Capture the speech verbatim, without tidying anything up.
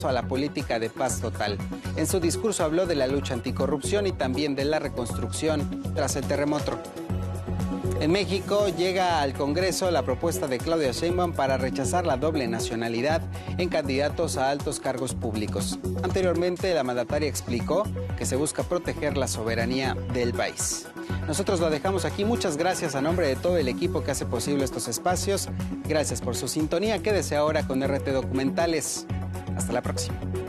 a la política de paz total. En su discurso habló de la lucha anticorrupción y también de la reconstrucción tras el terremoto. En México llega al Congreso la propuesta de Claudia Sheinbaum para rechazar la doble nacionalidad en candidatos a altos cargos públicos. Anteriormente, la mandataria explicó que se busca proteger la soberanía del país. Nosotros lo dejamos aquí. Muchas gracias a nombre de todo el equipo que hace posible estos espacios. Gracias por su sintonía. Quédese ahora con R T Documentales. Hasta la próxima.